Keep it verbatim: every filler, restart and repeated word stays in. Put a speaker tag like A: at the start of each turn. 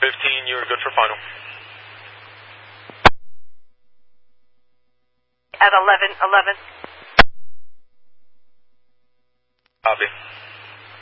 A: fifteen, you are good for final.
B: At eleven eleven.